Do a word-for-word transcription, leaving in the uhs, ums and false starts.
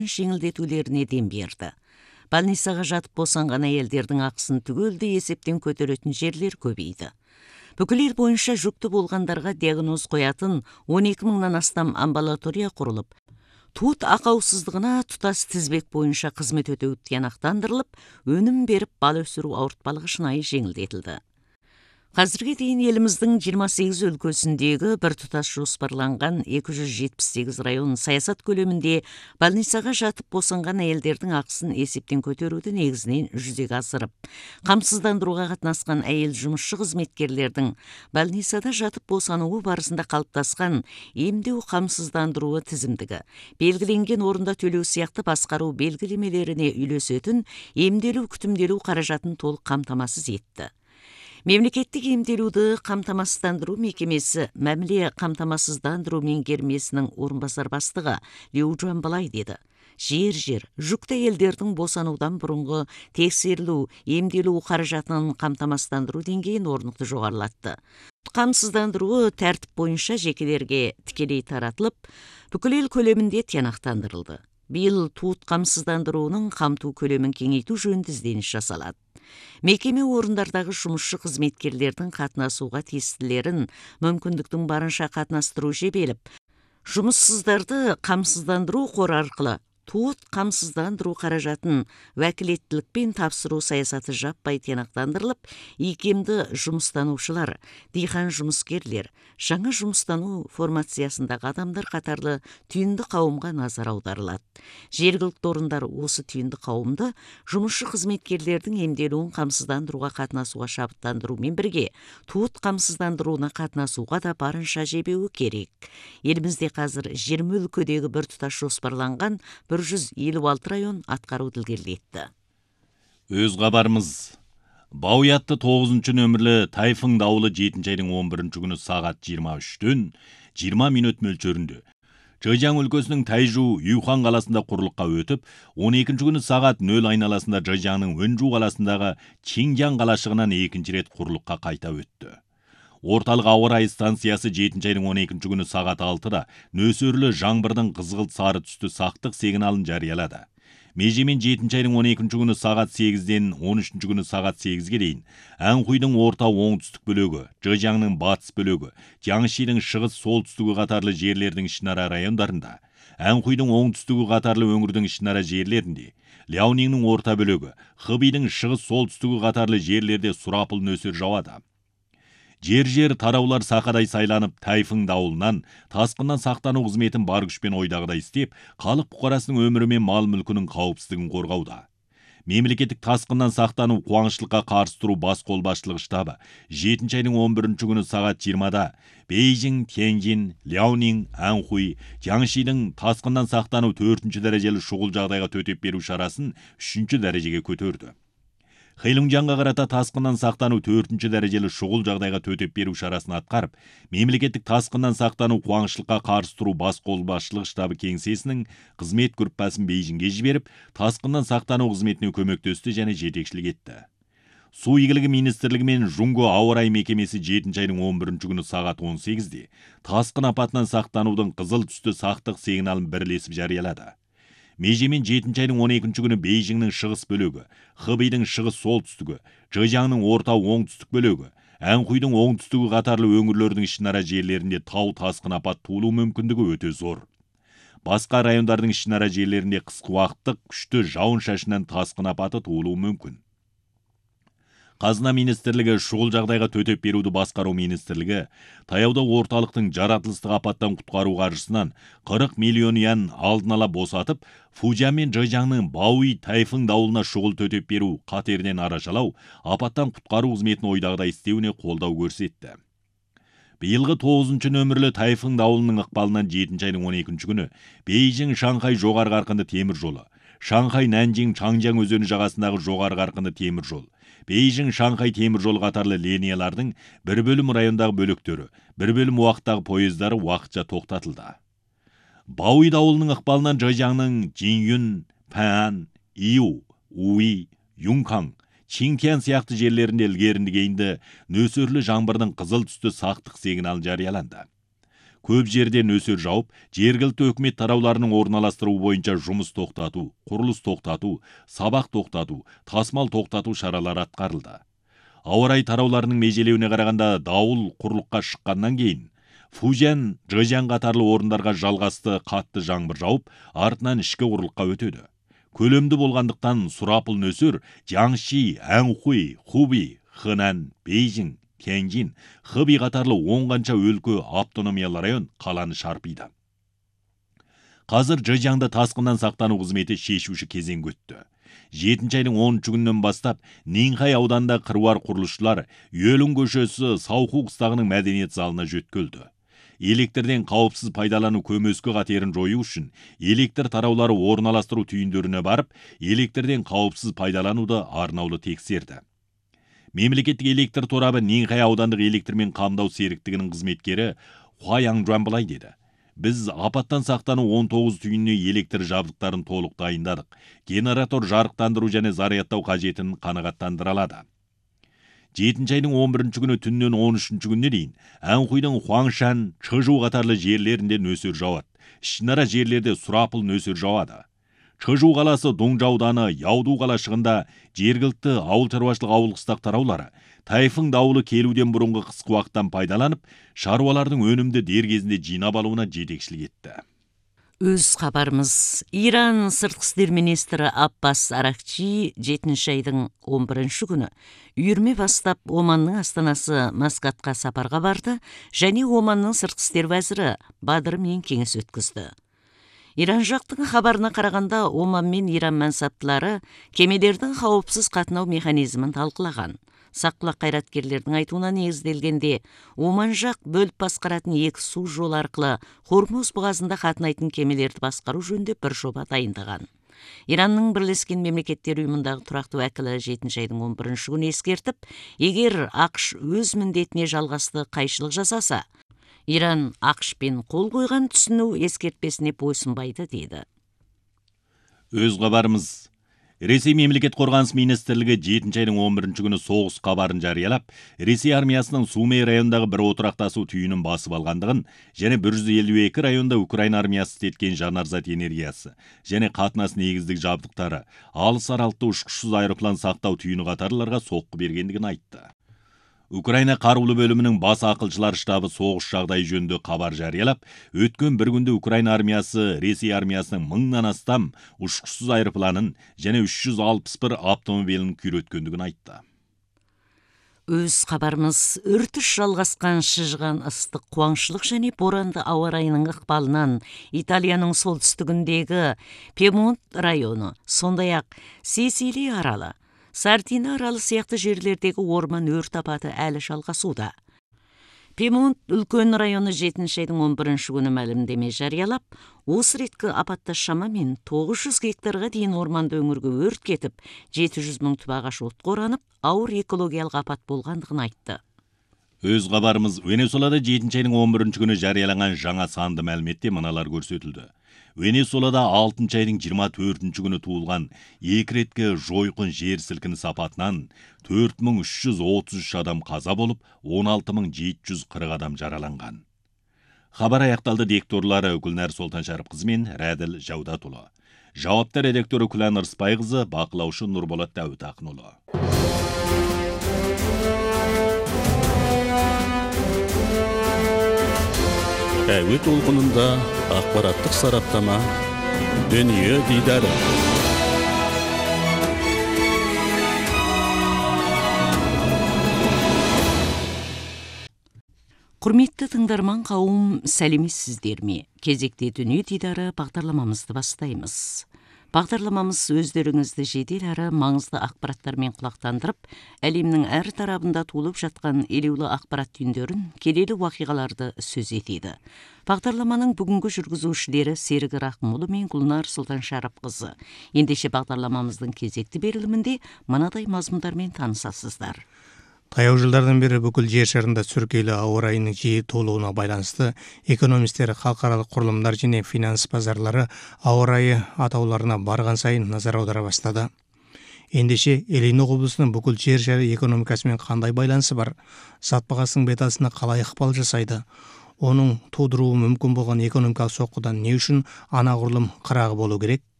жеңілдетулеріне дем берді. Больницаға жатып босанған әйелдердің ақысын түгелдей есептен көтеретін жерлер көбейді. Бүкіл ел бойынша жүкті болғандарға диагноз қоятын он екі мыңнан астам амбулатория құрылып, туыт ақаусыздығына тұтас тізбек бойынша қызмет өтеуі тиянақтандырылып, өнім беріп бал өсіру ауыртпалығы шынайы жеңілдетілді. Қазірге дейін еліміздің жиырма сегіз өлкесіндегі бір тұтас жоспарланған екі жүз жетпіс сегіз район саясат көлемінде больницаға жатып босанған әйелдердің ақысын есептен көтеруді негізінен жүзеге асырып, қамсыздандыруға қатынасқан әйел жұмысшы қызметкерлердің больницада жатып босануы барысында қалыптасқан емдеу қамсыздандыруы тізімдігі, белгіленген орында төлеу сияқты басқару белгілемелеріне үйлесетін емделу күтімделу қаражатын толық қамтамасыз етті. Мемлекеттік емделуді қамтамасыздандыру мекемесі мәміле қамтамасыздандыру меңгермесінің орынбасар бастығы Леужан былай деді: Жер-жер жүкті әйелдердің босанудан бұрынғы тексерілу, емделу қаражатының қамтамасыздандыру деңгейін орнықты жоғарылатты. Қамсыздандыруы тәртіп бойынша жекелерге тікелей таратылып, бүкіл ел көлемінде тиянақтандырылды. Биыл туыт қамсыздандыруының қамту көлемін кеңейту жөнінде ізденіс жасалады. Мекеме орындардағы жұмысшы қызметкерлердің қатынасуға тиістілерін мүмкіндіктің барынша қатынастыру жебеліп, жұмыссыздарды қамсыздандыру қоры арқылы туыт қамсыздандыру қаражатын уәкілеттілікпен тапсыру саясаты жаппай тиянақтандырылып, икемді жұмыстанушылар, диқан жұмыскерлер, жаңа жұмыстану формациясындағы адамдар қатарлы түйінді қауымға назар аударылады. Жергілікті орындар осы түйінді қауымды жұмысшы қызметкерлердің емделуін қамсыздандыруға қатынасуға шабыттандырумен бірге, туыт қамсыздандыруына қатынасуға да барынша жебеуі керек. Елімізде қазір жиырма өлкедегі бір тұтас жоспарланған бір жүз елу алты район атқаруды ілгерілетті. Өз хабарымыз. Бауятты тоғызыншы нөмірлі тайфун дауылы жетінші айдың он бірінші күні сағат жиырма үштен жиырма минут мөлшерінде Жайжаң өлкесінің Тайжу Юхан қаласында құрлыққа өтіп, он екінші күні сағат нөл айналасында Жайжаңның Өнжу қаласындағы Чинжан қалашығынан екінші рет құрлыққа қайта өтті. Орталық ауа райы станциясы жетінші айдың он екінші күні сағат алтыда нөсерлі жаңбырдың қызғылт сары түсті сақтық сигналын жариялады. Межемен жетінші айдың он екінші күні сағат сегізден он үшінші күні сағат сегізге дейін Әнхуйдың орта оңтүстік бөлігі, Жайжаңның батыс бөлігі, Jiangxiдің шығыс солтүстігі қатарлы жерлердің ішінара райондарында, Әнхуйдың оңтүстігі қатарлы өңірдің ішінара жерлерінде, Ляониннің орта бөлігі, Хэбидің шығыс солтүстігі қатарлы жерлерде сұрапыл нөсер жауады. Жер-жер тараулар сақадай сайланып, тайфун дауылынан, тасқыннан сақтану қызметін бар күшпен ойдағыдай істеп, халық бұқарасының өмірі мен мал мүлкінің қауіпсіздігін қорғауда. Мемлекеттік тасқыннан сақтану қуаңшылыққа қарсы тұру бас қолбасшылығы штабы жетінші айдың он бірінші күні сағат жиырмада Бейжің, Тяньжин, Ляонин, Әнхуй, Jiangxiдің тасқыннан сақтану төртінші дәрежелі шұғыл жағдайға төтеп беру шарасын үшінші дәрежеге көтерді. Хэйлунжанға қарата тасқыннан сақтану төртінші дәрежелі шұғыл жағдайға төтеп беру шарасын атқарып, мемлекеттік тасқыннан сақтану қуаңшылыққа қарсы тұру бас қолбасшылық штабы кеңсесінің қызмет группасын Бейжіңге жіберіп, тасқыннан сақтану қызметіне көмектесті және жетекшілік етті. Су игілігі министрлігі мен Жунго ауа райы мекемесі жетінші айдың он бірінші күні сағат он сегізде тасқын апатынан сақтанудың қызыл түсті сақтық сигналын бірлесіп жариялады. Межемен жетінші айдың он екінші күні Бейжіңнің шығыс бөлігі, Хэбидің шығыс солтүстігі, Жайжаңның орта оңтүстік бөлігі, Әнхуйдың оңтүстігі қатарлы өңірлердің ішінара жерлерінде тау тасқын апат туылу мүмкіндігі өте зор. Басқа райондардың ішінара жерлерінде қысқы уақыттық күшті жауын шашыннан тасқын апаты туылуы мүмкін. Қазына министрлігі шұғыл жағдайға төтеп беруді басқару министрлігі таяуда орталықтың жаратылыстық апаттан құтқару қаржысынан қырық миллион ян алдын ала босатып, Фужан мен Жайжаңның Бауи тайфун дауылына шұғыл төтеп беру қатерден арашалау, апаттан құтқару қызметін ойдағыдай істеуіне қолдау көрсетті. Биылғы тоғызыншы нөмірлі тайфун дауылының ықпалынан жетінші айдың он екінші күні Бейжің Шанхай жоғары қарқынды темір жолы, Шанхай Нанжин Чаңжаң өзені жағасындағы жоғары қарқынды темір жол, Бейжің Шанхай темір жол қатарлы линиялардың бір бөлім райондағы бөліктері, бір бөлім уақыттағы пойыздары уақытша тоқтатылды. Бауи дауылының ықпалынан Жайжаңның Жинюн, Пан, Иу, Уи, Юнкан, Чинкян сияқты жерлерінде ілгерінді кейінді нөсерлі жаңбырдың қызыл түсті сақтық сигналын жарияланды. көп жерде нөсер жауып, жергілікті өкімет тарауларының орналастыру бойынша жұмыс тоқтату, құрылыс тоқтату, сабақ тоқтату, тасымал тоқтату шаралары атқарылды. Ауа райы тарауларының межелеуіне қарағанда дауыл құрлыққа шыққаннан кейін Фужан, Жэжян қатарлы орындарға жалғасты қатты жаңбыр жауып, артынан ішкі құрлыққа өтеді. Көлемді болғандықтан сұрапыл нөсер Jiangxi, Anhui, Хубей, Хэнан, Бейжің, Кенжин, Хэби қатарлы оңғанша өлкө автономиялы район қаланы шарпиды. Қазір Жэжянда тасқыннан сақтану қызметі шешуші кезең өтті. жетінші айдың оныншы күннен бастап Нинхай ауданында қыруар құрылысшылар Өлің көшесі Сауху қыстағының мәдениет залына жөткөлді. Электрден қауіпсіз пайдалану көмескі қатерін жою үшін электр тараулары орналастыру түйіндеріне барып, электрден қауіпсіз пайдалануды арнаулы тексерді. Мемлекеттік электр торабы Нинхай аудандық электрмен қамдау серіктігінің қызметкері Хуа Яңжуан былай деді. Біз апаттан сақтану он тоғыз түйініне электр жабдықтарын толық дайындадық. Генератор жарықтандыру және зарядтау қажетін қанағаттандыра алады. жетінші айдың он бірінші күні түннен он үшінші күніне дейін Анхуйдың Хуаңшан, Чжэжу қатарлы жерлерінде нөсер жауады. Ішінара жерлерде сұрапыл нөсер жауады. Чжэжу қаласы Доңжа ауданы Яуду қалашығында жергілікті ауыл шаруашылық ауыл қыстақ тараулары тайфун дауылы келуден бұрынғы қысқы уақыттан пайдаланып, шаруалардың өнімді дер кезінде жинап алуына жетекшілік етті. Өз хабарымыз. Иран сыртқы істер министрі Аббас Аракчи жетінші айдың он бірінші күні үйірме бастап Оманның астанасы Маскатқа сапарға барды және Оманның сыртқы істер вәзірі Бадрмен кеңес өткізді. Иран жақтың хабарына қарағанда Оман мен Иран мәнсаптылары кемелердің қауіпсіз қатынау механизмін талқылаған. Сақлақ қайраткерлердің айтуына негізделгенде, Оман жақ бөліп басқаратын екі су жол арқылы Хормуз бұғазында қатынайтын кемелерді басқару жөнінде бір жоба дайындаған. Иранның Бірлескен Мемлекеттер ұйымындағы тұрақты уәкілі жетінші айдың он бірінші күні ескертіп, егер ақш өз міндетіне жалғасты қайшылық жасаса, Иран ақшпен қол қойған түсіну ескертпесіне бойсынбайды дейді. Өз хабарымыз. Ресей мемлекет қорғаныс министрлігі жетінші айдың он бірінші күні соғыс хабарын жариялап, Ресей армиясының Сумей райондағы бір отырақтасу түйінін басып алғандығын және бір жүз елу екі районда Украина армиясы істеткен жанарзат энергиясы және қатынас негіздік жабдықтары, алыс аралықты ұшқышсыз аэроплан сақтау түйіні қатарларға соққы бергендігін айтты. Украина қарулы бөлімінің бас ақылшылар штабы соғыс жағдайы жөнінде хабар жариялап, өткен бір күнде Украина армиясы Ресей армиясының мыңнан астам ұшқышсыз аэропланын және үш жүз алпыс бір автомобилін күйреткендігін айтты. Өз хабарымыз. Үртіш жалғасқан шыжған ыстық қуаңшылық және боранды ауа райының ықпалынан Италияның солтүстігіндегі Пьемонт районы, сондай-ақ Сицилия аралы, Сардина аралы сияқты жерлердегі орман өрт апаты әлі жалғасуда. Пьемонт үлкен районы жетінші айдың он бірінші күні мәлімдеме жариялап, осы реткі апатта шамамен тоғыз жүз гектарға дейін орманды өңірге өрт кетіп, жеті жүз мың түп ағаш отқа оранып, ауыр экологиялық апат болғандығын айтты. Өз хабарымыз. Венесуэлада жетінші айдың он бірінші күні жарияланған жаңа санды мәліметте мыналар көрсетілді. Венесуэлада алтыншы айдың жиырма төртінші күні туылған екі реткі жойқын жер сілкінісі апатынан төрт мың үш жүз отыз үш адам қаза болып, он алты мың жеті жүз қырық адам жараланған. Хабар аяқталды. Дикторлары Гүлнәр Солтаншарыпқызы мен Рәділ Жаудатұлы. Жауапты редакторы Күлән Ырыспайқызы, бақылаушы Нұрболат Дәуітақынұлы. Әуе толқынында ақпараттық сараптама, дүние дидары. Құрметті тыңдарман қауым, сәлеметсіздер ме? Кезекте дүние дидары бағдарламамызды бастаймыз. Бағдарламамыз өздеріңізді жедел әрі маңызды ақпараттармен құлақтандырып, әлемнің әр тарабында толып жатқан елеулі ақпарат түйіндерін, келелі уақиғаларды сөз етеді. Бағдарламаның бүгінгі жүргізушілері Серік Рахымұлы мен Гүлнар Солтаншарыпқызы. Ендеше бағдарламамыздың кезекті берілімінде мынадай мазмұндармен танысасыздар. Таяу жылдардан бері бүкіл жер шарында сүркелі ауа райының жиі толуына байланысты экономистер, халықаралық құрылымдар және финанс базарлары ауа райы атауларына барған сайын назар аудара бастады. Ендеше Иллинойс облысының бүкіл жер шары экономикасымен қандай байланысы бар? Зат бағасының бетасына қалай ықпал жасайды? Оның тудыруы мүмкін болған экономикалық соққыдан не үшін анағұрлым қырағы болу керек?